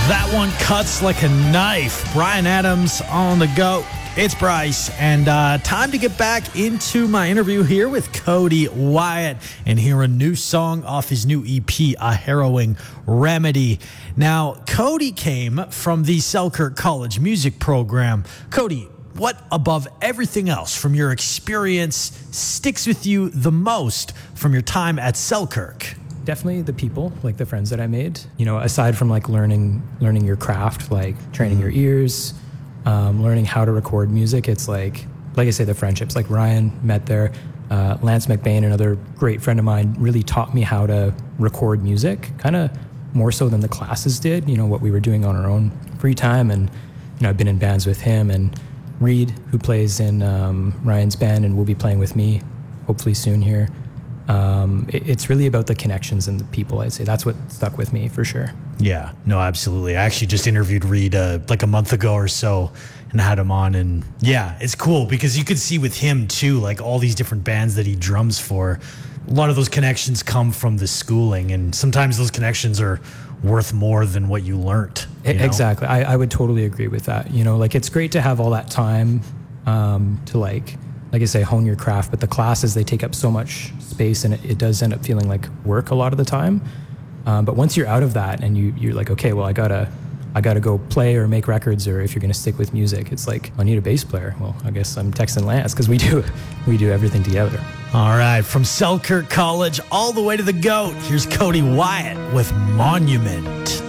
That one cuts like a knife. Bryan Adams on the go. It's Bryce, and time to get back into my interview here with Cody Wyatt and hear a new song off his new EP, A Harrowing Remedy. Now, Cody came from the Selkirk College music program. Cody, what above everything else from your experience sticks with you the most from your time at Selkirk? Definitely the people, like the friends that I made. You know, aside from like learning your craft, like training your ears, learning how to record music, it's like I say, the friendships. Like Ryan met there. Lance McBain, another great friend of mine, really taught me how to record music, kind of more so than the classes did, you know, what we were doing on our own free time. And, you know, I've been in bands with him, and Reed, who plays in Ryan's band and will be playing with me hopefully soon here. It's really about the connections and the people, I'd say. That's what stuck with me for sure. Yeah, no, absolutely. I actually just interviewed Reed like a month ago or so and had him on. And yeah, it's cool because you could see with him too, like all these different bands that he drums for, a lot of those connections come from the schooling. And sometimes those connections are worth more than what you learned. You know? Exactly. I would totally agree with that. You know, like it's great to have all that time to like I say, hone your craft, but the classes, they take up so much space, and it does end up feeling like work a lot of the time. But once you're out of that and you're like, okay, well, I gotta go play or make records, or if you're gonna stick with music, it's like, I need a bass player. Well, I guess I'm texting Lance because we do everything together. All right, from Selkirk College all the way to the GOAT, here's Cody Wyatt with Monument.